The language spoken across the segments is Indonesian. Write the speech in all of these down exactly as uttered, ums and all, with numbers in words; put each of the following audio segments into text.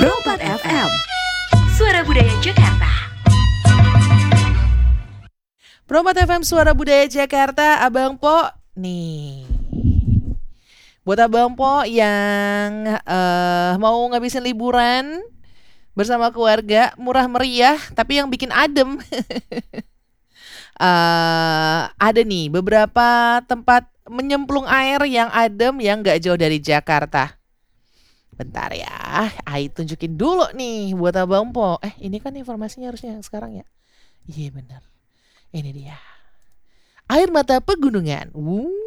Pro empat F M, Suara Budaya Jakarta. Pro empat F M Suara Budaya Jakarta, Abang Po nih. Buat Abang Po yang uh, mau ngabisin liburan bersama keluarga, murah meriah tapi yang bikin adem. uh, ada nih beberapa tempat menyemplung air yang adem yang gak jauh dari Jakarta. Bentar ya, Ai tunjukin dulu nih buat Abang Po. Eh ini kan informasinya harusnya yang sekarang ya. Iya benar. Ini dia. Air mata pegunungan.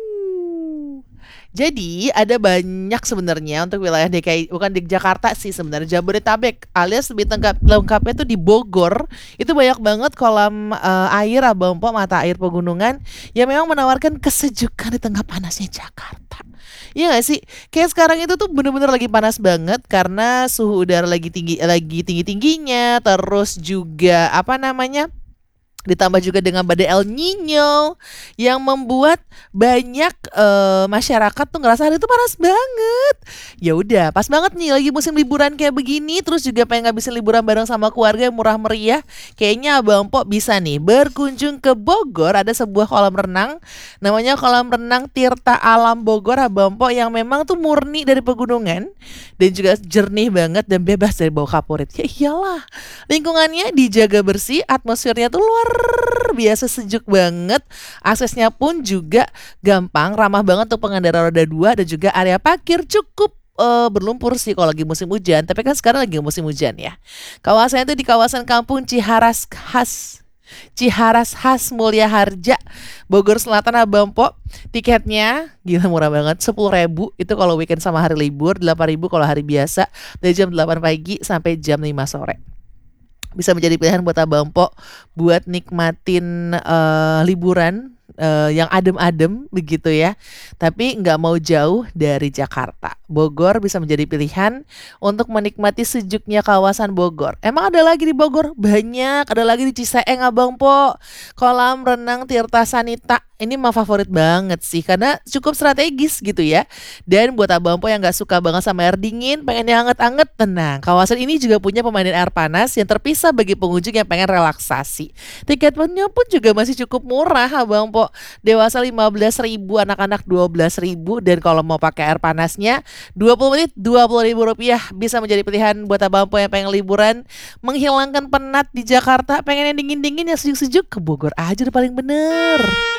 Wuh. Jadi ada banyak sebenarnya untuk wilayah D K I, bukan di Jakarta sih sebenarnya, Jabodetabek alias lebih lengkap lengkapnya tuh di Bogor. Itu banyak banget kolam uh, air Abang Po, mata air pegunungan yang memang menawarkan kesejukan di tengah panasnya Jakarta. Iya gak sih? Kayak sekarang itu tuh bener-bener lagi panas banget karena suhu udara lagi tinggi lagi tinggi-tingginya, terus juga apa namanya? Ditambah juga dengan badai El Nino yang membuat banyak uh, masyarakat tuh ngerasa hari itu panas banget. Ya udah, pas banget nih lagi musim liburan kayak begini, terus juga pengen ngabisin liburan bareng sama keluarga yang murah meriah. Kayaknya Abang Po bisa nih berkunjung ke Bogor. Ada sebuah kolam renang, namanya kolam renang Tirta Alam Bogor Abang Po, yang memang tuh murni dari pegunungan dan juga jernih banget dan bebas dari bau kaporit. Ya iyalah, lingkungannya dijaga bersih, atmosfernya tuh luar biasa sejuk banget. Aksesnya pun juga gampang, ramah banget untuk pengendara roda dua, dan juga area parkir cukup uh, berlumpur sih kalau lagi musim hujan. Tapi kan sekarang lagi musim hujan ya. Kawasannya itu di kawasan Kampung Ciharas Khas Ciharas Khas Mulia Harja, Bogor Selatan Abang Po. Tiketnya gila murah banget, sepuluh ribu itu kalau weekend sama hari libur, delapan ribu kalau hari biasa, dari jam delapan pagi sampai jam lima sore. Bisa menjadi pilihan buat Abang Po buat nikmatin uh, liburan uh, yang adem-adem begitu ya. Tapi nggak mau jauh dari Jakarta. Bogor bisa menjadi pilihan untuk menikmati sejuknya kawasan Bogor. Emang ada lagi di Bogor? Banyak. Ada lagi di Ciseeng Abang Po, kolam renang Tirta Sanita. Ini mah favorit banget sih karena cukup strategis gitu ya. Dan buat Abang Po yang gak suka banget sama air dingin, pengen yang anget-anget, tenang. Kawasan ini juga punya pemandian air panas yang terpisah bagi pengunjung yang pengen relaksasi. Tiketnya pun juga masih cukup murah Abang Po. Dewasa lima belas ribu, anak-anak dua belas ribu. Dan kalau mau pakai air panasnya dua puluh menit dua puluh ribu rupiah. Bisa menjadi pilihan buat Abang Po yang pengen liburan, menghilangkan penat di Jakarta, pengen yang dingin-dingin yang sejuk-sejuk, ke Bogor aja udah paling bener.